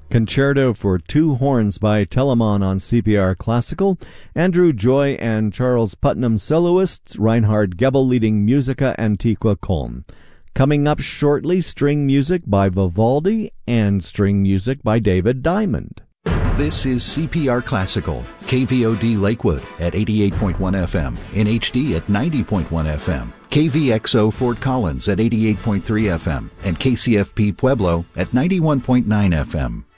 Concerto for Two Horns by Telemann on CPR Classical, Andrew Joy and Charles Putnam soloists, Reinhard Gebel leading Musica Antiqua Colm. Coming up shortly, string music by Vivaldi and string music by David Diamond. This is CPR Classical, KVOD Lakewood at 88.1 FM, NHD at 90.1 FM, KVXO Fort Collins at 88.3 FM, and KCFP Pueblo at 91.9 FM.